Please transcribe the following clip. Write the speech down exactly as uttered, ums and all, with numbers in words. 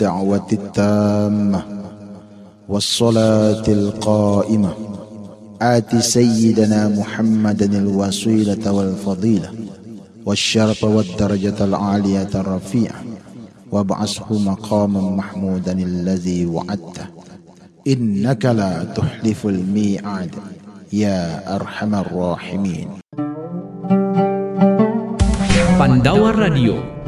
الدعوة التامة والصلاة القائمة آت سيدنا محمدا الوسيلة والفضيلة والشرف والدرجة العالية الرفيعة وابعثه مقاما محمودا الذي وعدته إنك لا تخلف الميعاد يا أرحم الراحمين. Pandawa Radio